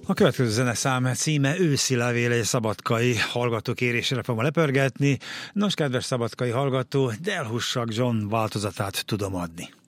A következő zeneszám címe Őszi levél, egy szabadkai hallgató kérésére fogom lepörgetni. Nos, kedves szabadkai hallgató, Delhussak John változatát tudom adni.